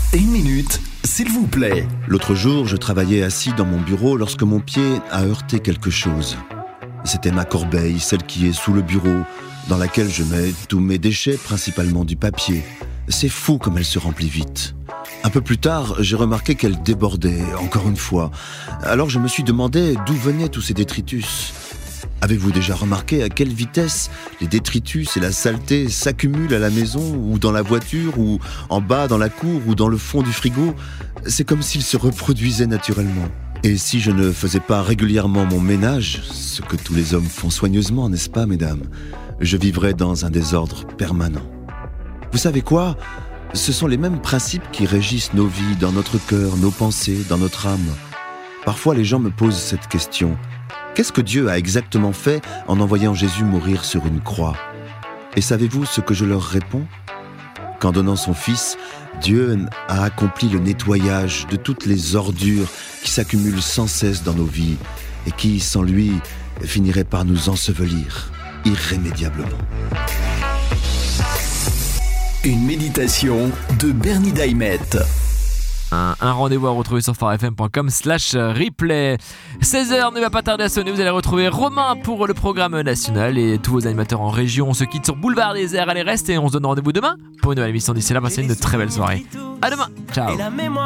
Une minute, s'il vous plaît. L'autre jour, je travaillais assis dans mon bureau lorsque mon pied a heurté quelque chose. C'était ma corbeille, celle qui est sous le bureau, dans laquelle je mets tous mes déchets, principalement du papier. C'est fou comme elle se remplit vite. Un peu plus tard, j'ai remarqué qu'elle débordait, encore une fois. Alors je me suis demandé d'où venaient tous ces détritus. Avez-vous déjà remarqué à quelle vitesse les détritus et la saleté s'accumulent à la maison, ou dans la voiture, ou en bas dans la cour, ou dans le fond du frigo ? C'est comme s'ils se reproduisaient naturellement. Et si je ne faisais pas régulièrement mon ménage, ce que tous les hommes font soigneusement, n'est-ce pas, mesdames ? Je vivrais dans un désordre permanent. Vous savez quoi ? Ce sont les mêmes principes qui régissent nos vies, dans notre cœur, nos pensées, dans notre âme. Parfois, les gens me posent cette question. Qu'est-ce que Dieu a exactement fait en envoyant Jésus mourir sur une croix ? Et savez-vous ce que je leur réponds ? Qu'en donnant son Fils, Dieu a accompli le nettoyage de toutes les ordures qui s'accumulent sans cesse dans nos vies et qui, sans lui, finiraient par nous ensevelir irrémédiablement. Une méditation de Bernie Daimet. Un rendez-vous à retrouver sur farfm.com/replay. 16h ne va pas tarder à sonner. Vous allez retrouver Romain pour le programme national et tous vos animateurs en région. On se quitte sur Boulevard des Airs. Allez, reste et on se donne rendez-vous demain pour une nouvelle émission. D'ici là, passez une très belle soirée. À demain. Ciao.